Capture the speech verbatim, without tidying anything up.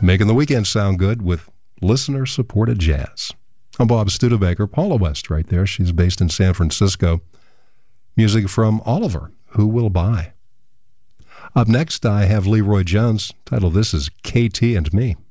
Making the weekend sound good with listener-supported jazz. I'm Bob Studebaker. Paula West right there. She's based in San Francisco. Music from Oliver, Who Will Buy? Up next, I have Leroy Jones. Title, this is K T and Me.